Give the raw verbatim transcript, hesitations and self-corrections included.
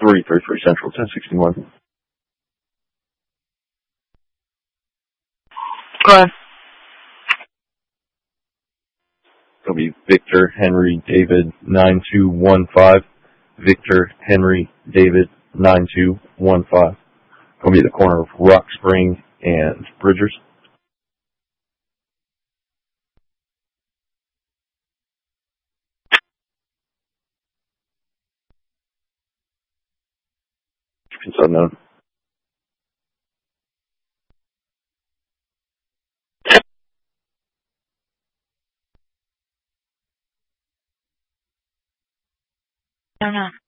three thirty-three Central, ten sixty-one. Go ahead. It'll be Victor Henry David nine two one five. Victor Henry David nine two one five. It'll be the corner of Rock Spring and Bridgers. It's unknown. I don't know.